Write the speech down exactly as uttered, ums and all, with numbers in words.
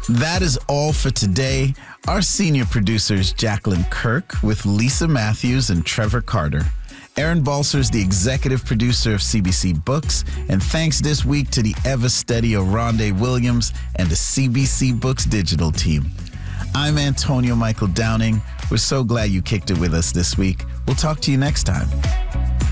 That is all for today. Our senior producer is Jacqueline Kirk with Lisa Matthews and Trevor Carter. Aaron Balser is the executive producer of C B C Books, and thanks this week to the ever-steady Aronde Williams and the C B C Books digital team. I'm Antonio Michael Downing. We're so glad you kicked it with us this week. We'll talk to you next time.